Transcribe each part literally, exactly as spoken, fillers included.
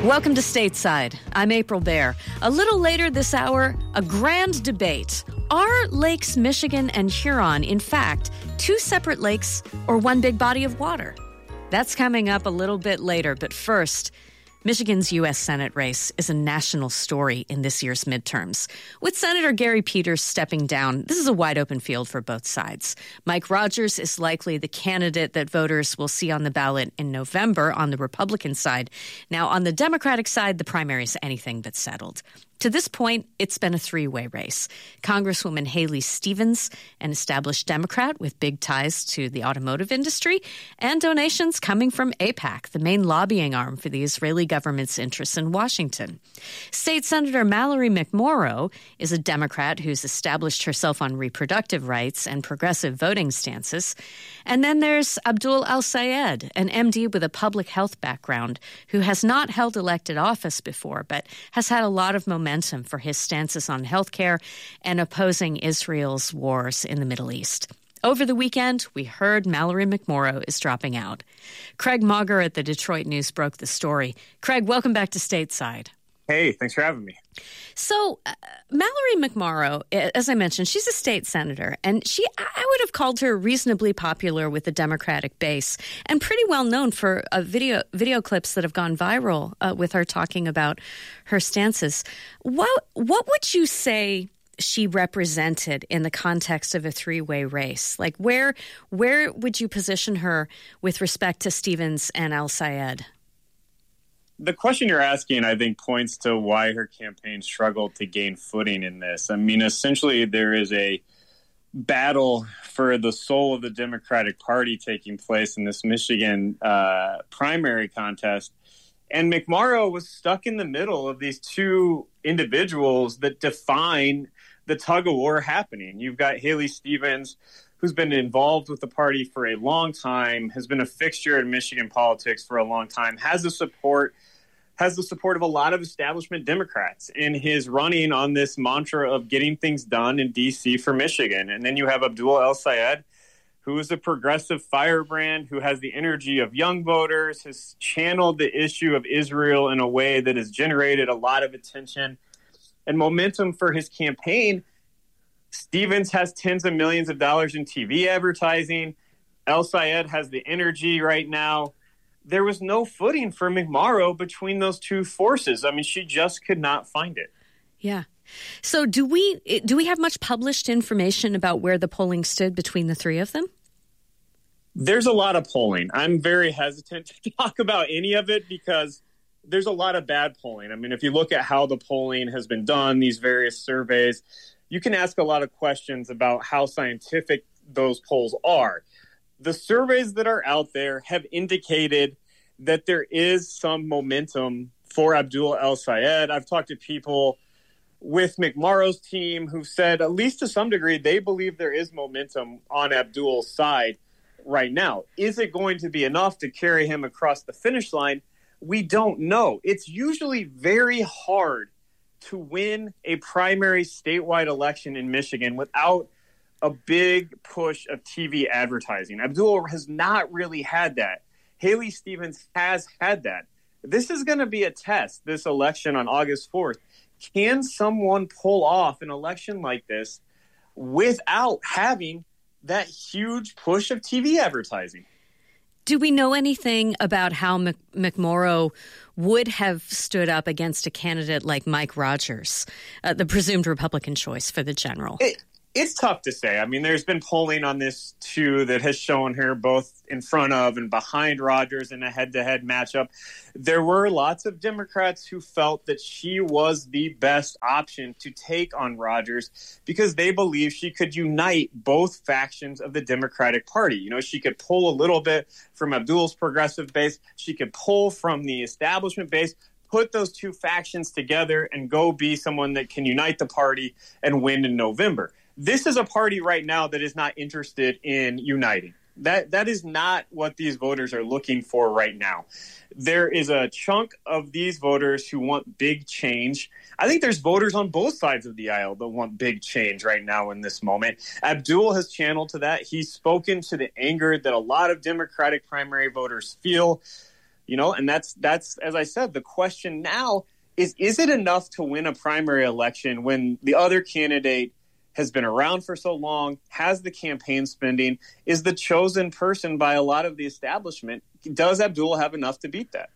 Welcome to Stateside. I'm April Baer. A little later this hour, a grand debate. Are Lakes Michigan and Huron, in fact, two separate lakes or one big body of water? That's coming up a little bit later, but first, Michigan's U S Senate race is a national story in this year's midterms. With Senator Gary Peters stepping down, this is a wide-open field for both sides. Mike Rogers is likely the candidate that voters will see on the ballot in November on the Republican side. Now, on the Democratic side, the primary is anything but settled. To this point, it's been a three-way race. Congresswoman Haley Stevens, an established Democrat with big ties to the automotive industry, and donations coming from AIPAC, the main lobbying arm for the Israeli government's interests in Washington. State Senator Mallory McMorrow is a Democrat who's established herself on reproductive rights and progressive voting stances. And then there's Abdul El-Sayed, an M D with a public health background who has not held elected office before, but has had a lot of momentum for his stances on health care and opposing Israel's wars in the Middle East. Over the weekend, we heard Mallory McMorrow is dropping out. Craig Mauger at the Detroit News broke the story. Craig, welcome back to Stateside. Hey, thanks for having me. So, uh, Mallory McMorrow, as I mentioned, she's a state senator, and she, I would have called her reasonably popular with the Democratic base and pretty well known for uh, video video clips that have gone viral uh, with her talking about her stances. What what would you say she represented in the context of a three-way race? Like, where where would you position her with respect to Stevens and El-Sayed? The question you're asking, I think, points to why her campaign struggled to gain footing in this. I mean, essentially, there is a battle for the soul of the Democratic Party taking place in this Michigan uh, primary contest. And McMorrow was stuck in the middle of these two individuals that define the tug-of-war happening. You've got Haley Stevens, who's been involved with the party for a long time, has been a fixture in Michigan politics for a long time, has the support has the support of a lot of establishment Democrats in his running on this mantra of getting things done in D C for Michigan. And then you have Abdul El-Sayed, who is a progressive firebrand, who has the energy of young voters, has channeled the issue of Israel in a way that has generated a lot of attention and momentum for his campaign. Stevens has tens of millions of dollars in T V advertising. El-Sayed has the energy right now. There was no footing for McMorrow between those two forces. I mean, she just could not find it. Yeah. So do we do we have much published information about where the polling stood between the three of them? There's a lot of polling. I'm very hesitant to talk about any of it because there's a lot of bad polling. I mean, if you look at how the polling has been done, these various surveys, you can ask a lot of questions about how scientific those polls are. The surveys that are out there have indicated that there is some momentum for Abdul El-Sayed. I've talked to people with McMorrow's team who've said, at least to some degree, they believe there is momentum on Abdul's side right now. Is it going to be enough to carry him across the finish line? We don't know. It's usually very hard to win a primary statewide election in Michigan without a big push of T V advertising. Abdul has not really had that. Haley Stevens has had that. This is going to be a test, this election on August fourth. Can someone pull off an election like this without having that huge push of T V advertising? Do we know anything about how Mc- McMorrow would have stood up against a candidate like Mike Rogers, uh, the presumed Republican choice for the general? It, It's tough to say. I mean, there's been polling on this, too, that has shown her both in front of and behind Rogers in a head-to-head matchup. There were lots of Democrats who felt that she was the best option to take on Rogers because they believe she could unite both factions of the Democratic Party. You know, she could pull a little bit from Abdul's progressive base. She could pull from the establishment base, put those two factions together, and go be someone that can unite the party and win in November. This is a party right now that is not interested in uniting. That that is not what these voters are looking for right now. There is a chunk of these voters who want big change. I think there's voters on both sides of the aisle that want big change right now in this moment. Abdul has channeled to that. He's spoken to the anger that a lot of Democratic primary voters feel. you know, and that's, that's, as I said, the question now is, is it enough to win a primary election when the other candidate has been around for so long, has the campaign spending, is the chosen person by a lot of the establishment? Does Abdul have enough to beat that?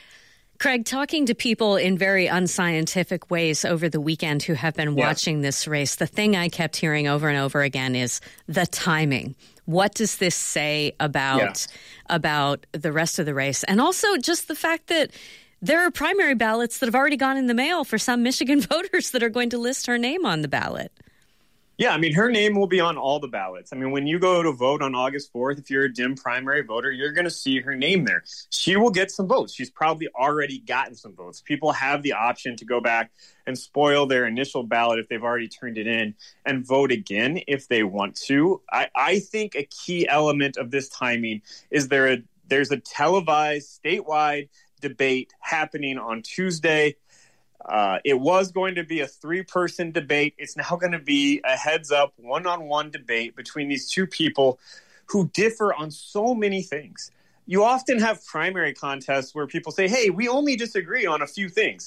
Craig, talking to people in very unscientific ways over the weekend who have been yeah. watching this race, the thing I kept hearing over and over again is the timing. What does this say about yeah. about the rest of the race? And also just the fact that there are primary ballots that have already gone in the mail for some Michigan voters that are going to list her name on the ballot. Yeah, I mean, her name will be on all the ballots. I mean, when you go to vote on August fourth, if you're a Dem primary voter, you're going to see her name there. She will get some votes. She's probably already gotten some votes. People have the option to go back and spoil their initial ballot if they've already turned it in and vote again if they want to. I, I think a key element of this timing is there a, there's a televised statewide debate happening on Tuesday. Uh, it was going to be a three-person debate. It's now going to be a heads-up, one-on-one debate between these two people who differ on so many things. You often have primary contests where people say, hey, we only disagree on a few things.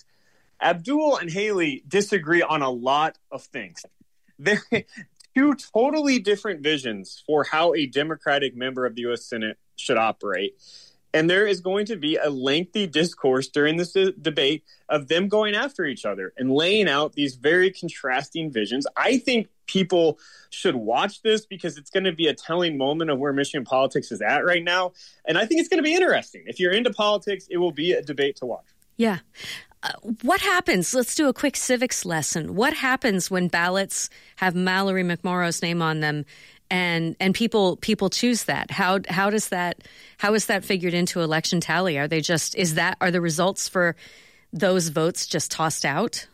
Abdul and Haley disagree on a lot of things. They're two totally different visions for how a Democratic member of the U S Senate should operate. And there is going to be a lengthy discourse during this de- debate of them going after each other and laying out these very contrasting visions. I think people should watch this because it's going to be a telling moment of where Michigan politics is at right now. And I think it's going to be interesting. If you're into politics, it will be a debate to watch. Yeah. Uh, what happens? Let's do a quick civics lesson. What happens when ballots have Mallory McMorrow's name on them? And and people people choose that. How how does that how is that figured into election tally? Are they just is that are the results for those votes just tossed out?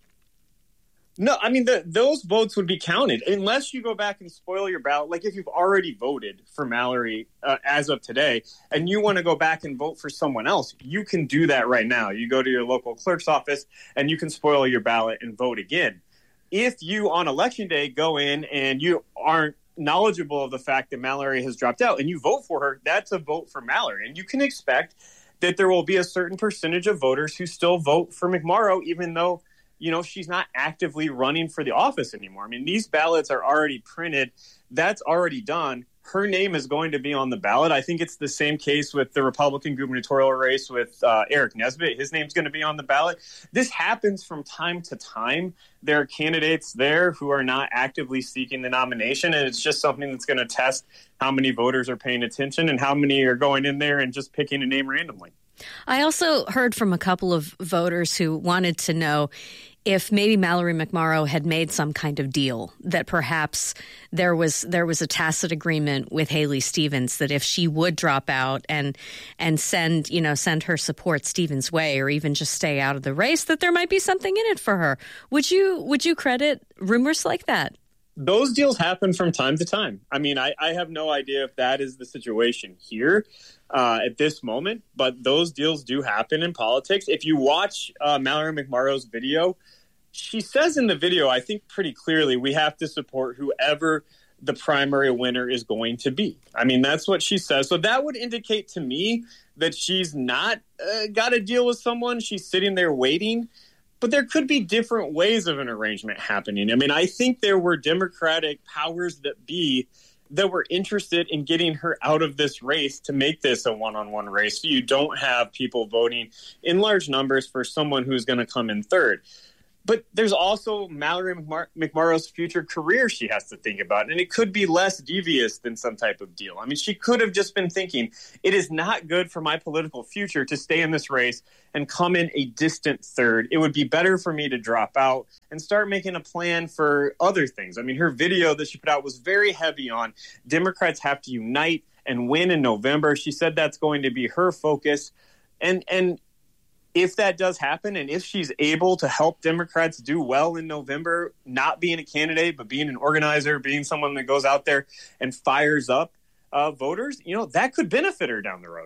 No, I mean the, those votes would be counted unless you go back and spoil your ballot. Like if you've already voted for Mallory uh, as of today, and you want to go back and vote for someone else, you can do that right now. You go to your local clerk's office and you can spoil your ballot and vote again. If you on election day go in and you aren't knowledgeable of the fact that Mallory has dropped out and you vote for her, that's a vote for Mallory. And you can expect that there will be a certain percentage of voters who still vote for McMorrow, even though, you know, she's not actively running for the office anymore. I mean, these ballots are already printed. That's already done. Her name is going to be on the ballot. I think it's the same case with the Republican gubernatorial race with uh, Eric Nesbitt. His name's going to be on the ballot. This happens from time to time. There are candidates there who are not actively seeking the nomination, and it's just something that's going to test how many voters are paying attention and how many are going in there and just picking a name randomly. I also heard from a couple of voters who wanted to know if maybe Mallory McMorrow had made some kind of deal, that perhaps there was there was a tacit agreement with Haley Stevens that if she would drop out and and send you know send her support Stevens' way, or even just stay out of the race, that there might be something in it for her. Would you would you credit rumors like that? Those deals happen from time to time. I mean, I, I have no idea if that is the situation here uh, at this moment, but those deals do happen in politics. If you watch uh, Mallory McMorrow's video, she says in the video, I think pretty clearly, we have to support whoever the primary winner is going to be. I mean, that's what she says. So that would indicate to me that she's not uh, got a deal with someone. She's sitting there waiting. But there could be different ways of an arrangement happening. I mean, I think there were Democratic powers that be that were interested in getting her out of this race to make this a one-on-one race. So you don't have people voting in large numbers for someone who's going to come in third. But there's also Mallory McMor- McMorrow's future career she has to think about, and it could be less devious than some type of deal. I mean, she could have just been thinking, it is not good for my political future to stay in this race and come in a distant third. It would be better for me to drop out and start making a plan for other things. I mean, her video that she put out was very heavy on Democrats have to unite and win in November. She said that's going to be her focus. And, and, if that does happen, and if she's able to help Democrats do well in November, not being a candidate, but being an organizer, being someone that goes out there and fires up uh, voters, you know, that could benefit her down the road.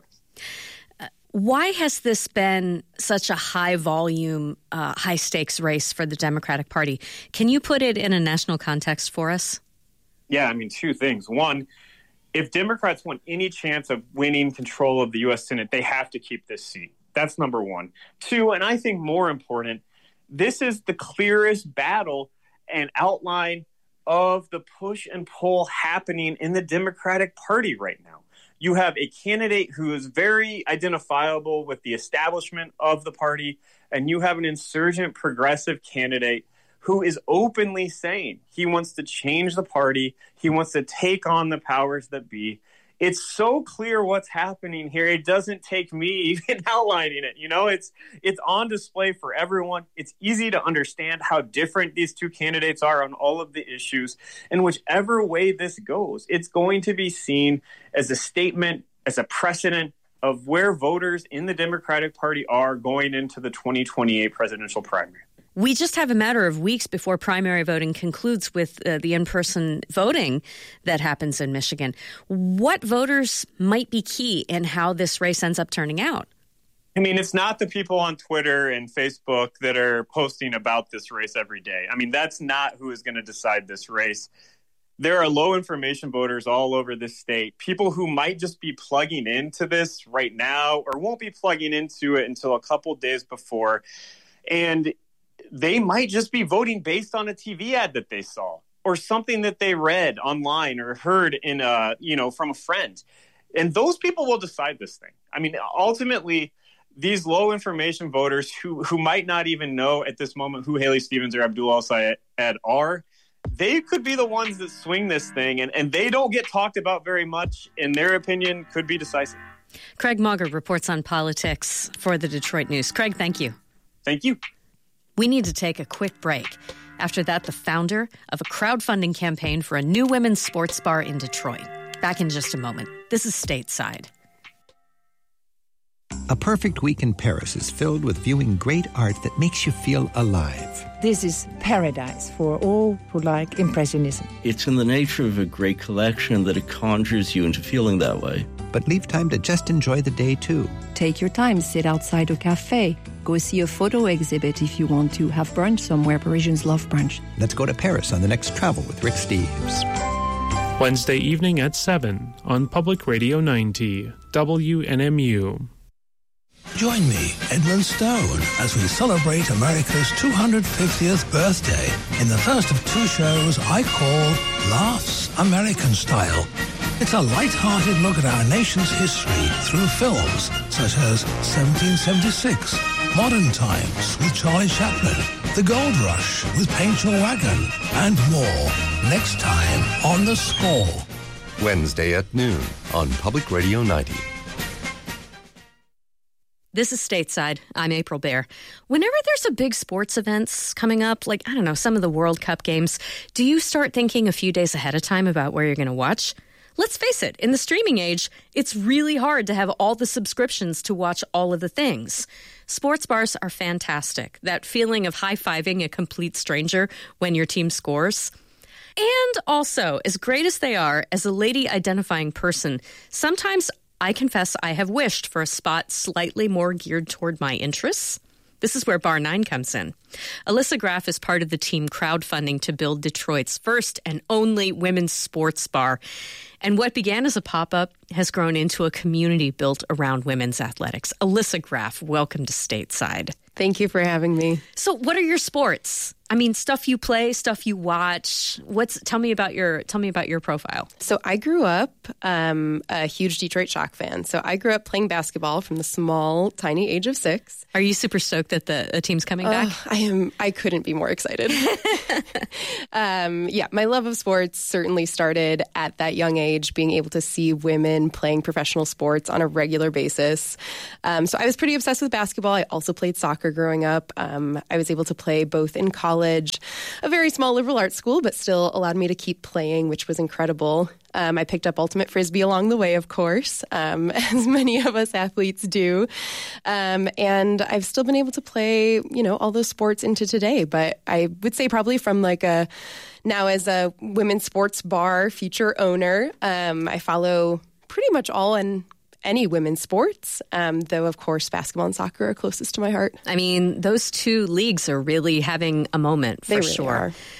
Uh, why has this been such a high volume, uh, high stakes race for the Democratic Party? Can you put it in a national context for us? Yeah, I mean, two things. One, if Democrats want any chance of winning control of the U S Senate, they have to keep this seat. That's number one. Two, and I think more important, this is the clearest battle and outline of the push and pull happening in the Democratic Party right now. You have a candidate who is very identifiable with the establishment of the party, and you have an insurgent progressive candidate who is openly saying he wants to change the party. He wants to take on the powers that be. It's so clear what's happening here. It doesn't take me even outlining it. You know, it's it's on display for everyone. It's easy to understand how different these two candidates are on all of the issues. And whichever way this goes, it's going to be seen as a statement, as a precedent of where voters in the Democratic Party are going into the twenty twenty-eight presidential primary. We just have a matter of weeks before primary voting concludes with uh, the in-person voting that happens in Michigan. What voters might be key in how this race ends up turning out? I mean, it's not the people on Twitter and Facebook that are posting about this race every day. I mean, that's not who is going to decide this race. There are low information voters all over this state, people who might just be plugging into this right now or won't be plugging into it until a couple days before. And they might just be voting based on a T V ad that they saw or something that they read online or heard in a, you know, from a friend. And those people will decide this thing. I mean, ultimately, these low information voters who, who might not even know at this moment who Haley Stevens or Abdul El-Sayed are, they could be the ones that swing this thing. And, and they don't get talked about very much. In their opinion, could be decisive. Craig Mauger reports on politics for the Detroit News. Craig, thank you. Thank you. We need to take a quick break. After that, the founder of a crowdfunding campaign for a new women's sports bar in Detroit. Back in just a moment. This is Stateside. A perfect week in Paris is filled with viewing great art that makes you feel alive. This is paradise for all who like Impressionism. It's in the nature of a great collection that it conjures you into feeling that way. But leave time to just enjoy the day, too. Take your time, sit outside a cafe. Go see a photo exhibit if you want to. Have brunch somewhere. Parisians love brunch. Let's go to Paris on the next Travel with Rick Steves. Wednesday evening at seven on Public Radio ninety, W N M U. Join me, Edmund Stone, as we celebrate America's two hundred fiftieth birthday in the first of two shows I call Laughs American Style. It's a light-hearted look at our nation's history through films such as seventeen seventy-six, Modern Times with Charlie Chaplin, The Gold Rush with Paint Your Wagon, and more. Next time on The Score. Wednesday at noon on Public Radio ninety. This is Stateside. I'm April Baer. Whenever there's a big sports events coming up, like, I don't know, some of the World Cup games, do you start thinking a few days ahead of time about where you're going to watch? Let's face it, in the streaming age, it's really hard to have all the subscriptions to watch all of the things. Sports bars are fantastic. That feeling of high-fiving a complete stranger when your team scores. And also, as great as they are, as a lady-identifying person, sometimes I confess I have wished for a spot slightly more geared toward my interests. This is where Bar nine comes in. Alyssa Graff is part of the team crowdfunding to build Detroit's first and only women's sports bar. And what began as a pop-up has grown into a community built around women's athletics. Alyssa Graff, welcome to Stateside. Thank you for having me. So what are your sports? I mean, stuff you play, stuff you watch. What's tell me about your tell me about your profile. So I grew up um, a huge Detroit Shock fan. So I grew up playing basketball from the small, tiny age of six. Are you super stoked that the, the team's coming uh, back? I am. I couldn't be more excited. um, yeah, my love of sports certainly started at that young age, being able to see women playing professional sports on a regular basis. Um, so I was pretty obsessed with basketball. I also played soccer growing up. Um, I was able to play both in college. College, a very small liberal arts school, but still allowed me to keep playing, which was incredible. Um, I picked up ultimate frisbee along the way, of course, um, as many of us athletes do. Um, and I've still been able to play, you know, all those sports into today. But I would say probably from like a, now as a women's sports bar future owner, um, I follow pretty much all in any women's sports, um, though, of course, basketball and soccer are closest to my heart. I mean, those two leagues are really having a moment for they really sure. Are.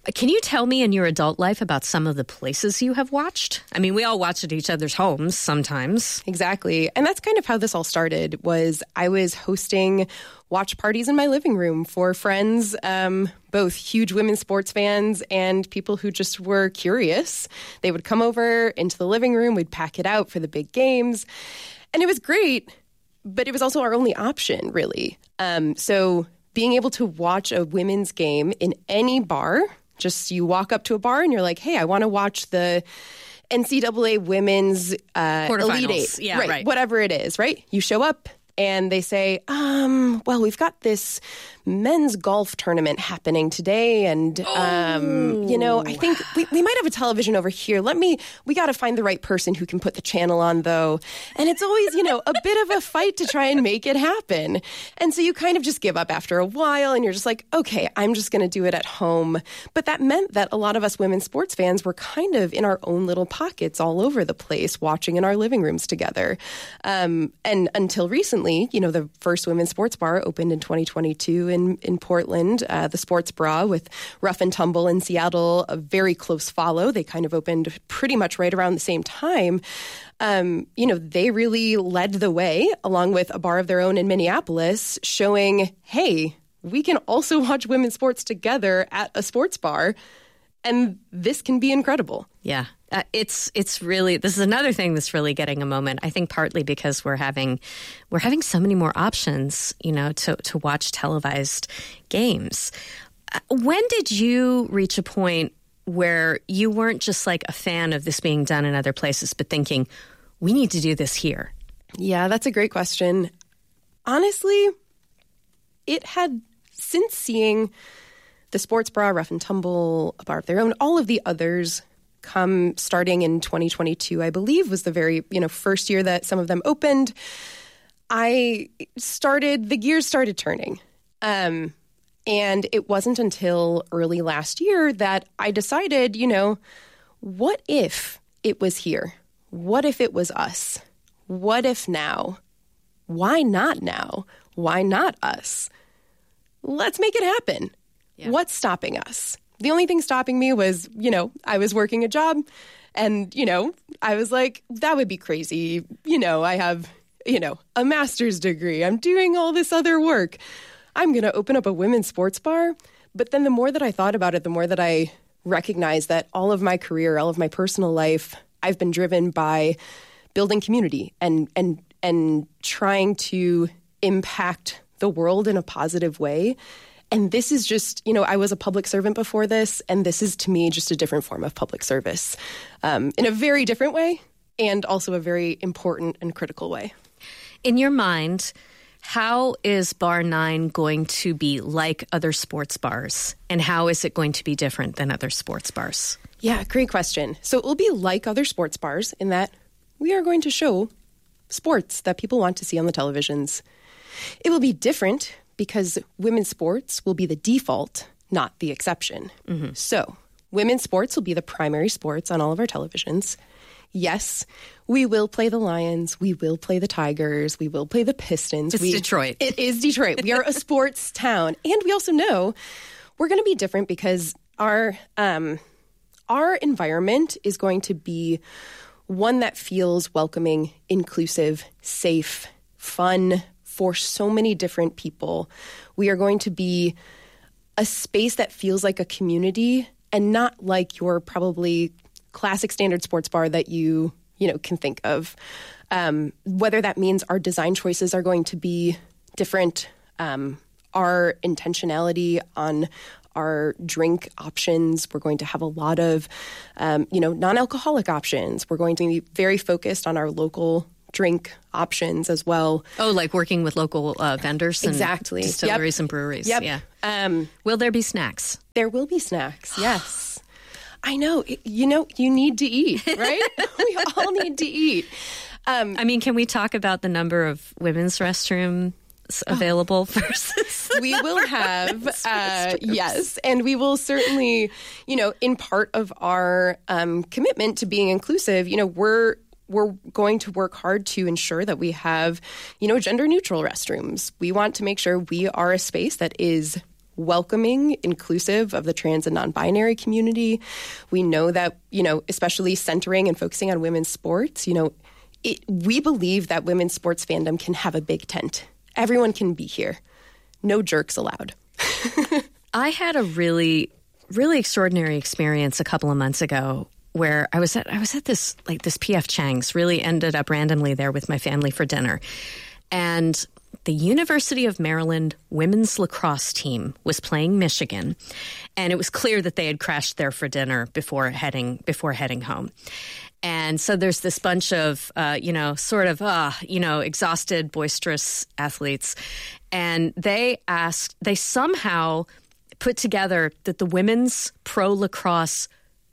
Can you tell me in your adult life about some of the places you have watched? I mean, we all watch at each other's homes sometimes. Exactly. And that's kind of how this all started, was I was hosting watch parties in my living room for friends, um, both huge women's sports fans and people who just were curious. They would come over into the living room, we'd pack it out for the big games. And it was great, but it was also our only option, really. Um, so being able to watch a women's game in any bar, just you walk up to a bar and you're like, hey, I want to watch the N C double A women's uh, Elite Eight. Yeah, right, right. Whatever it is, right? You show up and they say, um, well, we've got this men's golf tournament happening today. And, oh. um, you know, I think we, we might have a television over here. Let me, we got to find the right person who can put the channel on, though. And it's always, you know, a bit of a fight to try and make it happen. And so you kind of just give up after a while and you're just like, okay, I'm just going to do it at home. But that meant that a lot of us women's sports fans were kind of in our own little pockets all over the place, watching in our living rooms together. Um, and until recently, you know, the first women's sports bar opened in twenty twenty-two in in Portland, uh, the Sports Bra with Rough and Tumble in Seattle, a very close follow. They kind of opened pretty much right around the same time. Um, you know, they really led the way, along with a bar of their own in Minneapolis, showing, hey, we can also watch women's sports together at a sports bar, and this can be incredible. Yeah. Uh, it's it's really, this is another thing that's really getting a moment. I think partly because we're having we're having so many more options, you know, to to watch televised games. Uh, when did you reach a point where you weren't just like a fan of this being done in other places, but thinking, we need to do this here? Yeah, that's a great question. Honestly, it had, since seeing the Sports Bra, Rough and Tumble, A Bar of Their Own, all of the others come starting in twenty twenty-two, I believe, was the very, you know, first year that some of them opened. I started, the gears started turning. Um, and it wasn't until early last year that I decided, you know, what if it was here? What if it was us? What if now? Why not now? Why not us? Let's make it happen. Yeah. What's stopping us? The only thing stopping me was, you know, I was working a job and, you know, I was like, that would be crazy. You know, I have, you know, a master's degree. I'm doing all this other work. I'm going to open up a women's sports bar. But then the more that I thought about it, the more that I recognized that all of my career, all of my personal life, I've been driven by building community and and and trying to impact the world in a positive way. And this is just, you know, I was a public servant before this, and this is, to me, just a different form of public service um, in a very different way, and also a very important and critical way. In your mind, how is Bar nine going to be like other sports bars, and how is it going to be different than other sports bars? Yeah, great question. So it will be like other sports bars in that we are going to show sports that people want to see on the televisions. It will be different because women's sports will be the default, not the exception. Mm-hmm. So women's sports will be the primary sports on all of our televisions. Yes, we will play the Lions. We will play the Tigers. We will play the Pistons. It's we, Detroit. It is Detroit. We are a sports town. And we also know we're going to be different because our um, our environment is going to be one that feels welcoming, inclusive, safe, fun, for so many different people. We are going to be a space that feels like a community and not like your probably classic standard sports bar that you, you know, can think of. Um, whether that means our design choices are going to be different, um, our intentionality on our drink options. We're going to have a lot of, um, you know, non-alcoholic options. We're going to be very focused on our local drink options as well. Oh, like working with local uh, vendors and exactly. distilleries yep. and breweries. Yep. Yeah. Um, will there be snacks? There will be snacks, yes. I know. You know, you need to eat, right? We all need to eat. Um, I mean, can we talk about the number of women's restrooms available oh. versus we will have uh, yes, and we will certainly, you know, in part of our um, commitment to being inclusive, you know, we're we're going to work hard to ensure that we have, you know, gender neutral restrooms. We want to make sure we are a space that is welcoming, inclusive of the trans and non-binary community. We know that, you know, especially centering and focusing on women's sports, you know, it, we believe that women's sports fandom can have a big tent. Everyone can be here. No jerks allowed. I had a really, really extraordinary experience a couple of months ago where I was at I was at this like this P F Chang's, really ended up randomly there with my family for dinner. And the University of Maryland women's lacrosse team was playing Michigan, and it was clear that they had crashed there for dinner before heading before heading home. And so there's this bunch of, uh, you know, sort of, uh, you know, exhausted, boisterous athletes. And they asked, they somehow put together that the women's pro lacrosse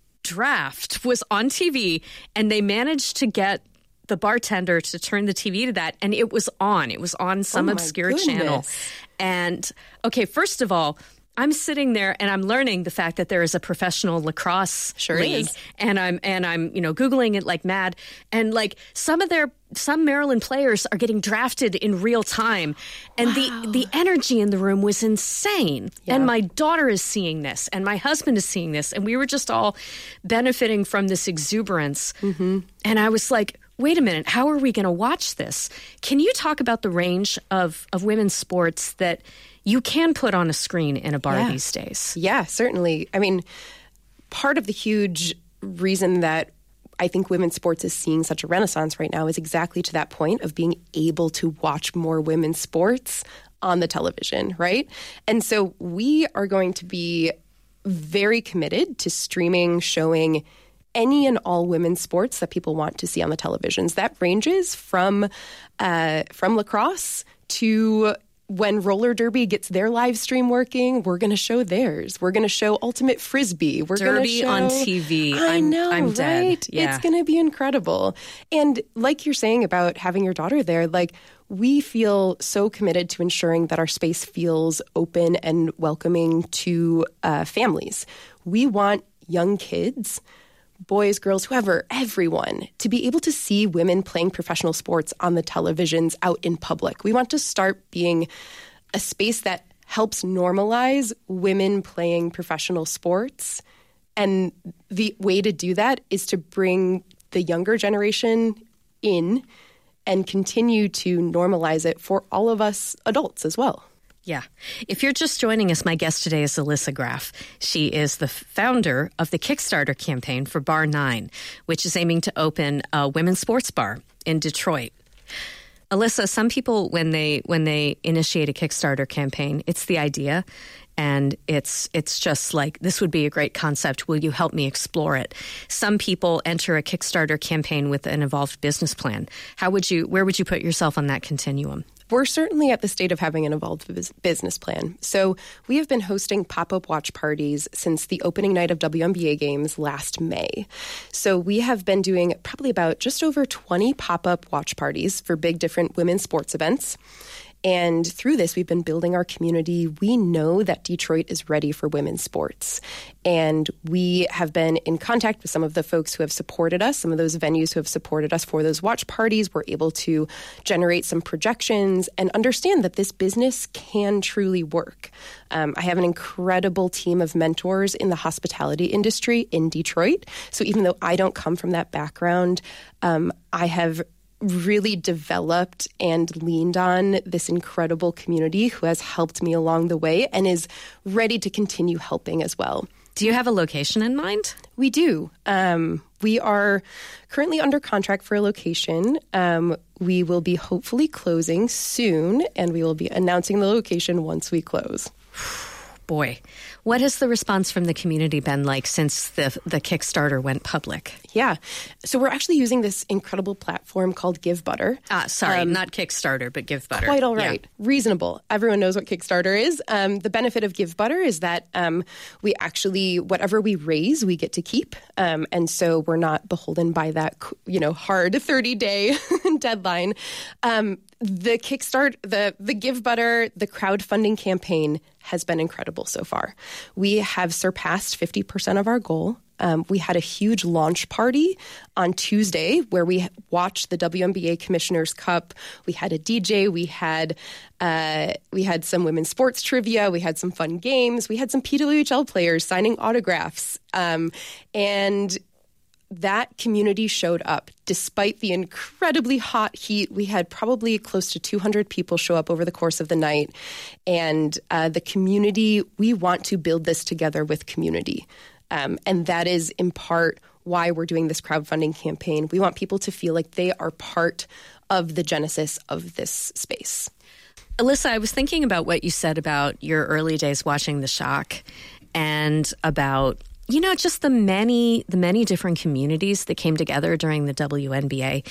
draft was on T V, and they managed to get the bartender to turn the T V to that, and it was on. It was on some oh obscure goodness. channel. And, okay, first of all, I'm sitting there and I'm learning the fact that there is a professional lacrosse sure league, is. and I'm and I'm you know Googling it like mad, and like some of their some Maryland players are getting drafted in real time, and wow. the the energy in the room was insane. Yeah. And my daughter is seeing this, and my husband is seeing this, and we were just all benefiting from this exuberance. Mm-hmm. And I was like, wait a minute, how are we going to watch this? Can you talk about the range of of women's sports that you can put on a screen in a bar yeah. these days? Yeah, certainly. I mean, part of the huge reason that I think women's sports is seeing such a renaissance right now is exactly to that point of being able to watch more women's sports on the television, right? And so we are going to be very committed to streaming, showing any and all women's sports that people want to see on the televisions. That ranges from uh, from lacrosse to when roller derby gets their live stream working, we're going to show theirs. We're going to show ultimate frisbee. We're going to show on T V. I I'm, know, I'm right? dead. Yeah. It's going to be incredible. And like you're saying about having your daughter there, like we feel so committed to ensuring that our space feels open and welcoming to uh, families. We want young kids, boys, girls, whoever, everyone, to be able to see women playing professional sports on the televisions out in public. We want to start being a space that helps normalize women playing professional sports. And the way to do that is to bring the younger generation in and continue to normalize it for all of us adults as well. Yeah. If you're just joining us, my guest today is Alyssa Graf. She is the founder of the Kickstarter campaign for Bar nine, which is aiming to open a women's sports bar in Detroit. Alyssa, some people, when they when they initiate a Kickstarter campaign, it's the idea, and it's it's just like, this would be a great concept. Will you help me explore it? Some people enter a Kickstarter campaign with an evolved business plan. How would you? Where would you put yourself on that continuum? We're certainly at the state of having an evolved business plan. So we have been hosting pop-up watch parties since the opening night of W N B A games last May. So we have been doing probably about just over twenty pop-up watch parties for big different women's sports events. And through this, we've been building our community. We know that Detroit is ready for women's sports. And we have been in contact with some of the folks who have supported us, some of those venues who have supported us for those watch parties. We're able to generate some projections and understand that this business can truly work. Um, I have an incredible team of mentors in the hospitality industry in Detroit. So even though I don't come from that background, um, I have really developed and leaned on this incredible community who has helped me along the way and is ready to continue helping as well. Do you have a location in mind? We do. Um, we are currently under contract for a location. Um, we will be hopefully closing soon, and we will be announcing the location once we close. Boy, what has the response from the community been like since the the Kickstarter went public? Yeah. So we're actually using this incredible platform called GiveButter. Ah, sorry, um, not Kickstarter, but GiveButter. Quite all right. Yeah. Reasonable. Everyone knows what Kickstarter is. Um, the benefit of GiveButter is that um, we actually, whatever we raise, we get to keep. Um, and so we're not beholden by that, you know, hard thirty-day deadline. Um, the Kickstart, the, the GiveButter, the crowdfunding campaign has been incredible so far. We have surpassed fifty percent of our goal. Um, we had a huge launch party on Tuesday where we watched the W N B A Commissioner's Cup. We had a D J. We had uh, we had some women's sports trivia. We had some fun games. We had some P W H L players signing autographs. Um, and that community showed up. Despite the incredibly hot heat, we had probably close to two hundred people show up over the course of the night. And uh, the community, we want to build this together with community. Um, and that is in part why we're doing this crowdfunding campaign. We want people to feel like they are part of the genesis of this space. Alyssa, I was thinking about what you said about your early days watching The Shock and about, you know, just the many, the many different communities that came together during the W N B A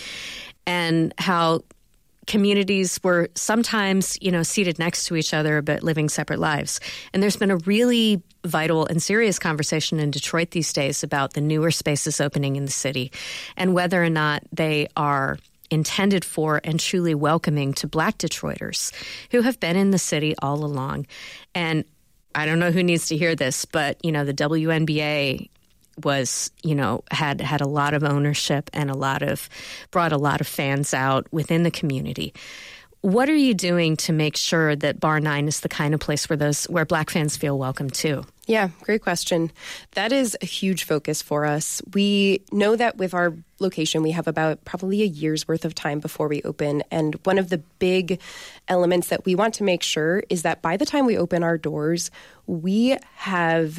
and how communities were sometimes, you know, seated next to each other but living separate lives. And there's been a really vital and serious conversation in Detroit these days about the newer spaces opening in the city and whether or not they are intended for and truly welcoming to Black Detroiters who have been in the city all along. And I don't know who needs to hear this, but, you know, the W N B A was, you know, had had a lot of ownership and a lot of, brought a lot of fans out within the community. What are you doing to make sure that Bar nine is the kind of place where those, where Black fans feel welcome too? Yeah, great question. That is a huge focus for us. We know that with our location, we have about probably a year's worth of time before we open. And one of the big elements that we want to make sure is that by the time we open our doors, we have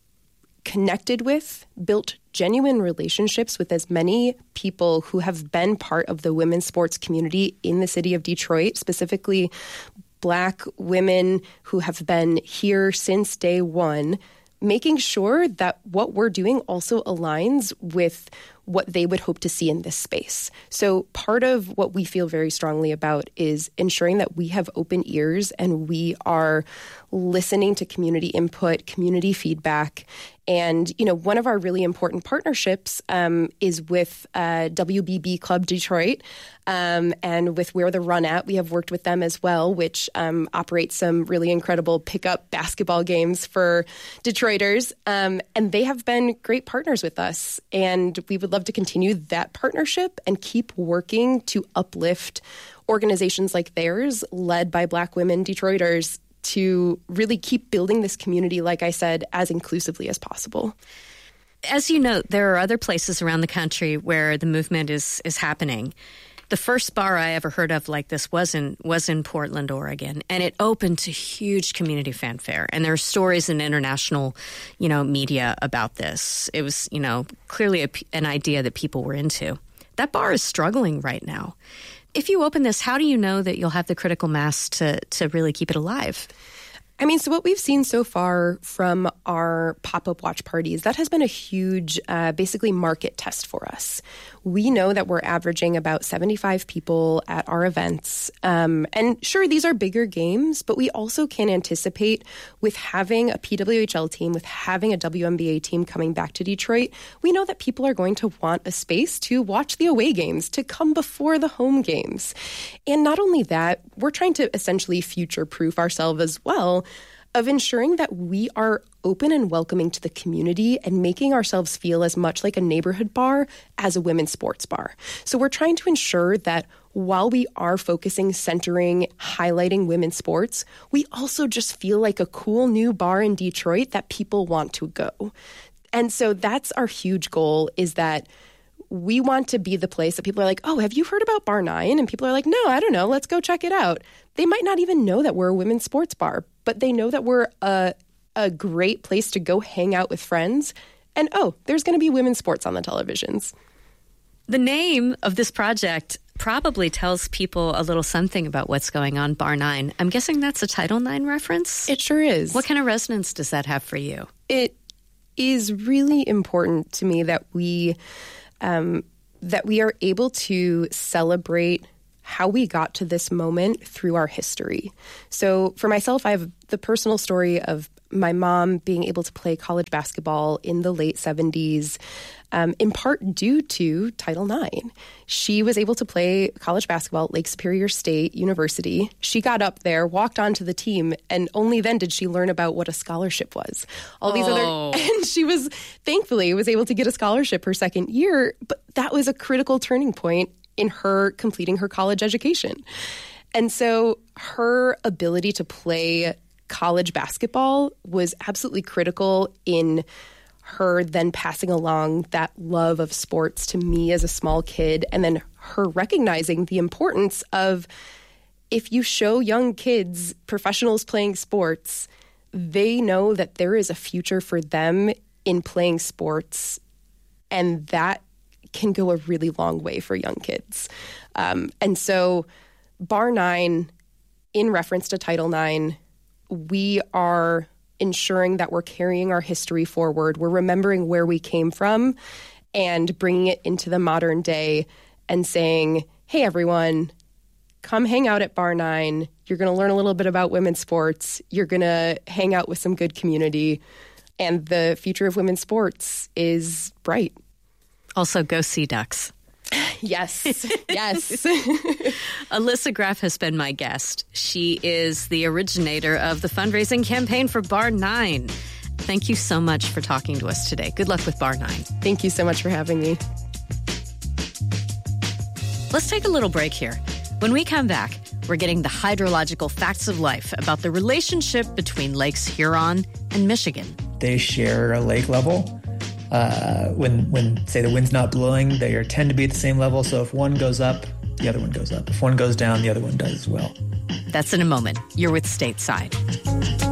connected with, built genuine relationships with as many people who have been part of the women's sports community in the city of Detroit, specifically Black women who have been here since day one, making sure that what we're doing also aligns with what they would hope to see in this space. So part of what we feel very strongly about is ensuring that we have open ears and we are listening to community input, community feedback. And, you know, one of our really important partnerships um, is with uh, W B B Club Detroit um, and with Where the Run At. We have worked with them as well, which um, operates some really incredible pickup basketball games for Detroiters. Um, and they have been great partners with us. And we would love to continue that partnership and keep working to uplift organizations like theirs, led by Black women Detroiters, to really keep building this community, like I said, as inclusively as possible. As you note, there are other places around the country where the movement is is happening. The first bar I ever heard of like this was in, was in Portland, Oregon, and it opened to huge community fanfare. And there are stories in international, you know, media about this. It was, you know, clearly a, an idea that people were into. That bar is struggling right now. If you open this, how do you know that you'll have the critical mass to, to really keep it alive? I mean, so what we've seen so far from our pop-up watch parties, that has been a huge, uh, basically market test for us. We know that we're averaging about seventy-five people at our events. Um, and sure, these are bigger games, but we also can anticipate with having a P W H L team, with having a W N B A team coming back to Detroit, we know that people are going to want a space to watch the away games, to come before the home games. And not only that, we're trying to essentially future-proof ourselves as well, of ensuring that we are open and welcoming to the community and making ourselves feel as much like a neighborhood bar as a women's sports bar. So we're trying to ensure that while we are focusing, centering, highlighting women's sports, we also just feel like a cool new bar in Detroit that people want to go. And so that's our huge goal, is that we want to be the place that people are like, oh, have you heard about Bar nine? And people are like, no, I don't know. Let's go check it out. They might not even know that we're a women's sports bar, but they know that we're a, a great place to go hang out with friends. And, oh, there's going to be women's sports on the televisions. The name of this project probably tells people a little something about what's going on, Bar nine. I'm guessing that's a Title nine reference? It sure is. What kind of resonance does that have for you? It is really important to me that we... Um, that we are able to celebrate how we got to this moment through our history. So for myself, I have the personal story of my mom being able to play college basketball in the late seventies, um, in part due to Title nine. She was able to play college basketball at Lake Superior State University. She got up there, walked onto the team, and only then did she learn about what a scholarship was. All these Oh. other, and she was, thankfully, was able to get a scholarship her second year, but that was a critical turning point in her completing her college education. And so her ability to play college basketball was absolutely critical in her then passing along that love of sports to me as a small kid, and then her recognizing the importance of, if you show young kids professionals playing sports, they know that there is a future for them in playing sports, and that can go a really long way for young kids. Um, and so Bar nine, in reference to Title nine, we are ensuring that we're carrying our history forward. We're remembering where we came from and bringing it into the modern day and saying, hey, everyone, come hang out at Bar nine. You're going to learn a little bit about women's sports. You're going to hang out with some good community. And the future of women's sports is bright. Also, go Sea Ducks. Yes, yes. Alyssa Graff has been my guest. She is the originator of the fundraising campaign for Bar nine. Thank you so much for talking to us today. Good luck with Bar nine. Thank you so much for having me. Let's take a little break here. When we come back, we're getting the hydrological facts of life about the relationship between Lakes Huron and Michigan. They share a lake level. Uh, when, when, say, the wind's not blowing, they are, tend to be at the same level. So if one goes up, the other one goes up. If one goes down, the other one does as well. That's in a moment. You're with Stateside.